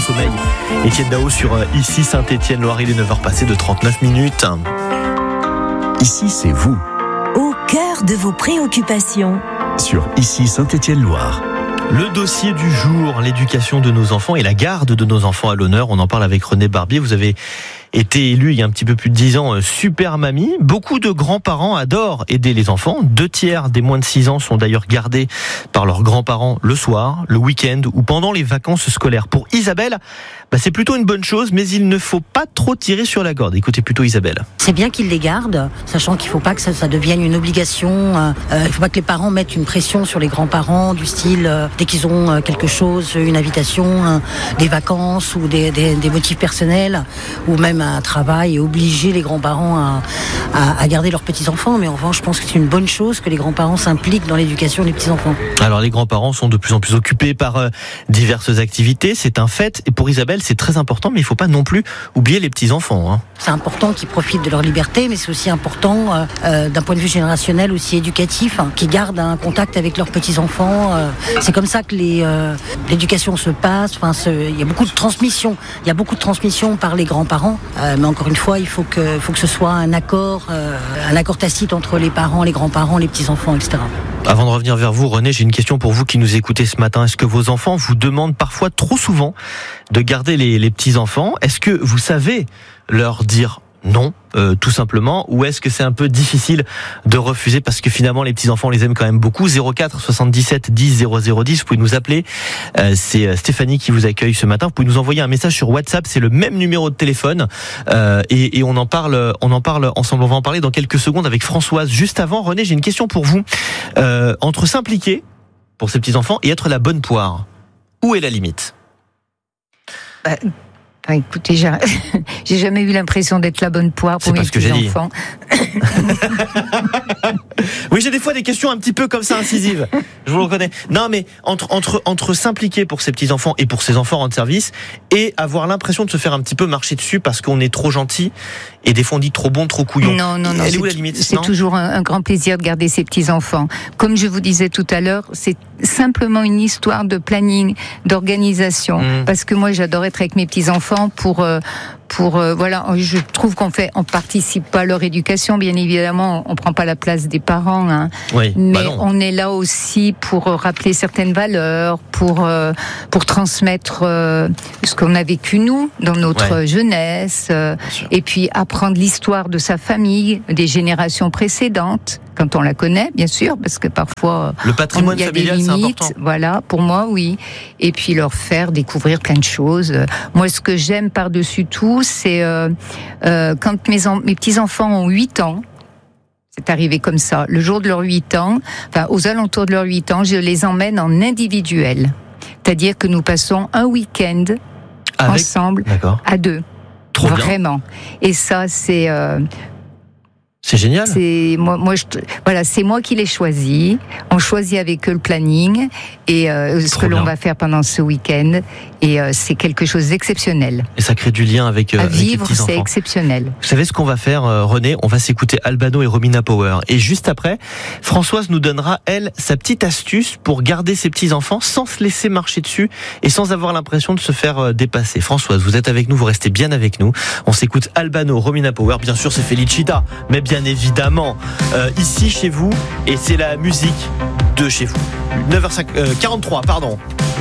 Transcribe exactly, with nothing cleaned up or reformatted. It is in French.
sommeil. Étienne Dao sur Ici Saint-Étienne-Loire, il est neuf heures passées de trente-neuf minutes. Ici, c'est vous. Au cœur de vos préoccupations. Sur Ici Saint-Étienne-Loire. Le dossier du jour, l'éducation de nos enfants et la garde de nos enfants à l'honneur. On en parle avec René Barbier. Vous avez été élu il y a un petit peu plus de dix ans super mamie. Beaucoup de grands-parents adorent aider les enfants. Deux tiers des moins de six ans sont d'ailleurs gardés par leurs grands-parents le soir, le week-end ou pendant les vacances scolaires. Pour Isabelle, bah c'est plutôt une bonne chose, mais il ne faut pas trop tirer sur la corde. Écoutez plutôt Isabelle. C'est bien qu'ils les gardent, sachant qu'il ne faut pas que ça, ça devienne une obligation. Euh, il ne faut pas que les parents mettent une pression sur les grands-parents du style euh, dès qu'ils ont euh, quelque chose, une invitation, euh, des vacances ou des, des, des motifs personnels, ou même un travail, et obliger les grands-parents à, à, à garder leurs petits-enfants. Mais en revanche, je pense que c'est une bonne chose que les grands-parents s'impliquent dans l'éducation des petits-enfants. Alors les grands-parents sont de plus en plus occupés par euh, diverses activités, c'est un fait. Et pour Isabelle, c'est très important, mais il ne faut pas non plus oublier les petits-enfants. Hein. C'est important qu'ils profitent de leur liberté, mais c'est aussi important euh, euh, d'un point de vue générationnel, aussi éducatif, hein, qu'ils gardent un contact avec leurs petits-enfants. Euh, c'est comme ça que les, euh, l'éducation se passe. Enfin, il y a beaucoup de transmission. Il y a beaucoup de transmission par les grands-parents. Euh, mais encore une fois, il faut que, faut que ce soit un accord, euh, un accord tacite entre les parents, les grands-parents, les petits-enfants, et cetera. Avant de revenir vers vous, René, j'ai une question pour vous qui nous écoutez ce matin. Est-ce que vos enfants vous demandent parfois trop souvent de garder les, les petits-enfants ? Est-ce que vous savez leur dire non, euh, tout simplement, ou est-ce que c'est un peu difficile de refuser parce que finalement les petits-enfants on les aime quand même beaucoup? Zéro quatre soixante-dix-sept dix zéro zéro dix, vous pouvez nous appeler, euh, c'est Stéphanie qui vous accueille ce matin. Vous pouvez nous envoyer un message sur WhatsApp, c'est le même numéro de téléphone, euh, et, et on en parle, on en parle ensemble. On va en parler dans quelques secondes avec Françoise. Juste avant, René, j'ai une question pour vous. Euh, entre s'impliquer pour ces petits-enfants et être la bonne poire, où est la limite? Bah... Enfin, écoutez, j'ai, j'ai jamais eu l'impression d'être la bonne poire pour mes petits-enfants. Oui, j'ai des fois des questions un petit peu comme ça, incisives. Je vous le reconnais. Non, mais entre, entre, entre s'impliquer pour ses petits-enfants et pour ses enfants en service et avoir l'impression de se faire un petit peu marcher dessus parce qu'on est trop gentil et des fois on dit trop bon, trop couillon. Non, non, non. Elle est où la limite? C'est non toujours un, un grand plaisir de garder ses petits-enfants. Comme je vous disais tout à l'heure, c'est simplement une histoire de planning, d'organisation. Mmh. Parce que moi, j'adore être avec mes petits-enfants pour euh, pour euh, voilà, je trouve qu'on fait, on participe pas à leur éducation, bien évidemment, on prend pas la place des parents, hein, oui, mais bah on est là aussi pour rappeler certaines valeurs, pour euh, pour transmettre euh, ce qu'on a vécu nous dans notre ouais. jeunesse, euh, et puis apprendre l'histoire de sa famille, des générations précédentes. Quand on la connaît, bien sûr, parce que parfois le patrimoine il y a familial, des limites, c'est important. Voilà, pour moi, oui. Et puis leur faire découvrir plein de choses. Moi, ce que j'aime par-dessus tout, c'est euh, euh, quand mes, en- mes petits-enfants ont huit ans, c'est arrivé comme ça, le jour de leurs huit ans, enfin aux alentours de leurs huit ans, je les emmène en individuel. C'est-à-dire que nous passons un week-end Avec... ensemble, D'accord. à deux. Trop Vraiment. bien. Et ça, c'est... Euh, C'est génial. C'est moi, moi, je, voilà, c'est moi qui l'ai choisi. On choisit avec eux le planning et euh, ce Trop que l'on bien. va faire pendant ce week-end. Et euh, c'est quelque chose d'exceptionnel. Et ça crée du lien avec, euh, à avec vivre, les petits-enfants. c'est exceptionnel. Vous savez ce qu'on va faire, euh, René? On va s'écouter Albano et Romina Power. Et juste après, Françoise nous donnera, elle, sa petite astuce pour garder ses petits-enfants sans se laisser marcher dessus et sans avoir l'impression de se faire euh, dépasser. Françoise, vous êtes avec nous, vous restez bien avec nous. On s'écoute Albano, Romina Power. Bien sûr, c'est Felicita, mais bien évidemment, euh, ici chez vous, et c'est la musique de chez vous. neuf heures quarante-trois, pardon.